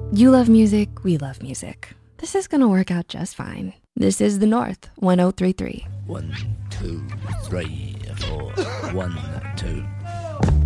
You love music, we love music. This is gonna work out just fine. This is The North 1033. 1, 2, 3, 4. 1, 2.